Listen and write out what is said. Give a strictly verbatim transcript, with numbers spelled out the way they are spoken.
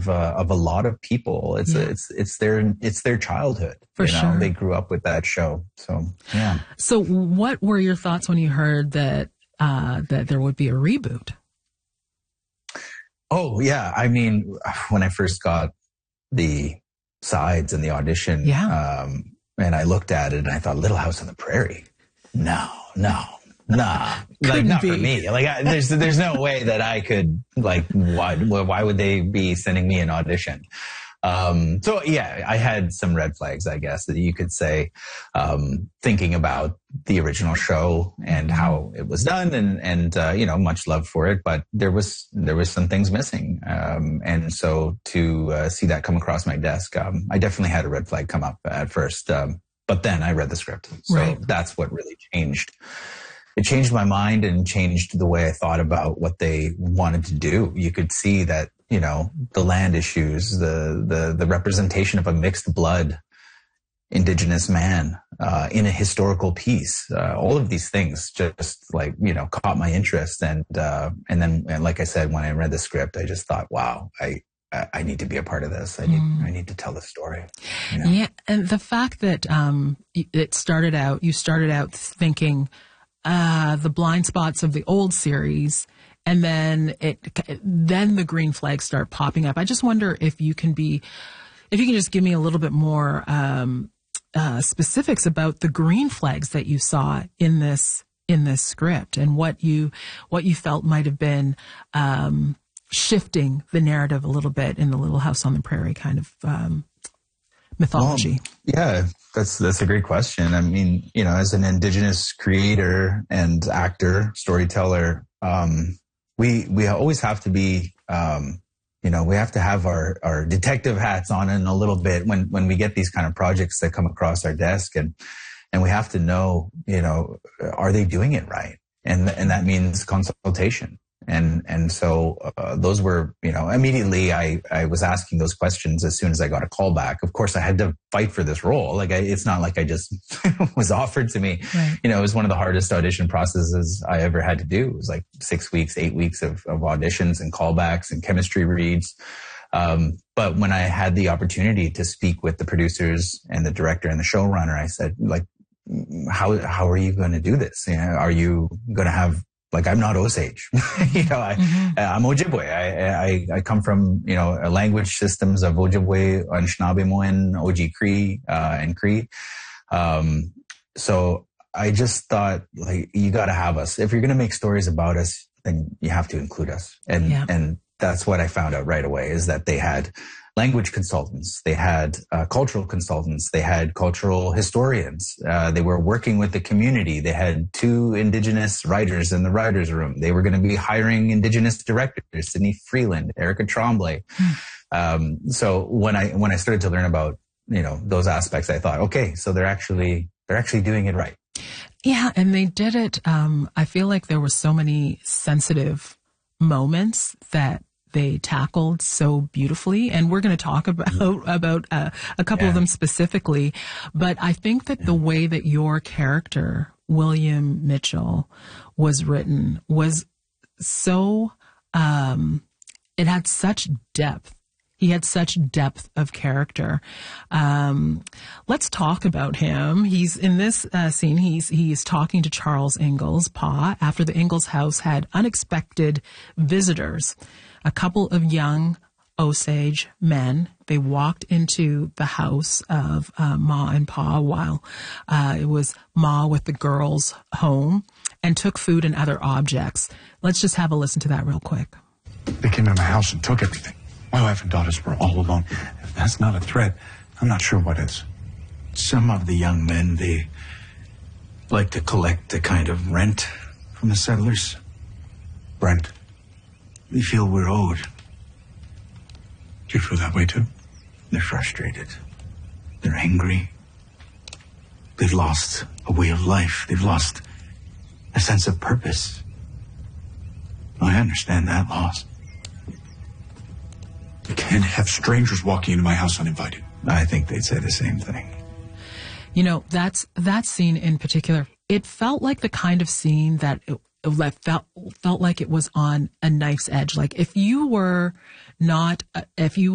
of uh, of a lot of people. It's yeah. a, it's it's their it's their childhood. For you know? sure, they grew up with that show. So yeah. So what were your thoughts when you heard that uh, that there would be a reboot? Oh yeah, I mean, when I first got the sides and the audition, yeah. um, and I looked at it and I thought, Little House on the Prairie. No, no, nah, like not be. for me. Like I, there's there's no way that I could like why why would they be sending me an audition? Um, so yeah, I had some red flags, I guess, that you could say, um, thinking about the original show and how it was done, and and uh, you know, much love for it, but there was there was some things missing, um, and so to uh, see that come across my desk, um, I definitely had a red flag come up at first, um, but then I read the script, so right. that's what really changed. It changed my mind and changed the way I thought about what they wanted to do. You could see that, you know, the land issues, the the the representation of a mixed blood Indigenous man uh, in a historical piece. Uh, all of these things just like, you know, caught my interest. And uh, and then, and like I said, when I read the script, I just thought, wow, I I need to be a part of this. I need mm. I need to tell the story. You know? Yeah, and the fact that um, it started out, you started out thinking uh, the blind spots of the old series. And then it, then the green flags start popping up. I just wonder if you can be, if you can just give me a little bit more um, uh, specifics about the green flags that you saw in this in this script and what you what you felt might have been um, shifting the narrative a little bit in the Little House on the Prairie kind of um, mythology. Um, yeah, that's that's a great question. I mean, you know, as an Indigenous creator and actor, storyteller. Um, We we always have to be, um, you know, we have to have our, our detective hats on in a little bit when, when we get these kind of projects that come across our desk, and and we have to know, you know, are they doing it right? And and that means consultation. And and so uh, those were, you know, immediately I, I was asking those questions as soon as I got a call back. Of course, I had to fight for this role. Like, I, it's not like I just was offered to me. Right. You know, it was one of the hardest audition processes I ever had to do. It was like six weeks, eight weeks of, of auditions and callbacks and chemistry reads. Um, but when I had the opportunity to speak with the producers and the director and the showrunner, I said, like, how how are you going to do this? You know, are you going to have Like, I'm not Osage, you know, I, mm-hmm. I'm Ojibwe. I, I, I come from, you know, language systems of Ojibwe, Anishinaabemowin, Oji Cree, uh, and Cree. Um, so I just thought, like, you got to have us. If you're going to make stories about us, then you have to include us. And, yeah. and that's what I found out right away, is that they had language consultants, they had uh, cultural consultants, they had cultural historians, uh, they were working with the community, they had two Indigenous writers in the writer's room, they were going to be hiring Indigenous directors, Sydney Freeland, Erica Tremblay. Mm. Um, so when I when I started to learn about, you know, those aspects, I thought, okay, so they're actually they're actually doing it right. Yeah, and they did it. Um, I feel like there were so many sensitive moments that they tackled so beautifully, and we're going to talk about about uh, a couple yeah. of them specifically. But I think that the way that your character, William Mitchell, was written was so, um, it had such depth. He had such depth of character. Um, let's talk about him. He's in this uh, scene. He's he's talking to Charles Ingalls, Pa, after the Ingalls house had unexpected visitors. A couple of young Osage men. They walked into the house of uh, Ma and Pa while uh, it was Ma with the girls home, and took food and other objects. Let's just have a listen to that real quick. They came in my house and took everything. My wife and daughters were all alone. If that's not a threat, I'm not sure what is. Some of the young men, they like to collect a kind of rent from the settlers. Rent? We feel we're owed. Do you feel that way too? They're frustrated. They're angry. They've lost a way of life. They've lost a sense of purpose. I understand that loss. You can't have strangers walking into my house uninvited. I think they'd say the same thing. You know, that's that scene in particular, it felt like the kind of scene that it, it felt felt like it was on a knife's edge. Like, if you were not, uh, if you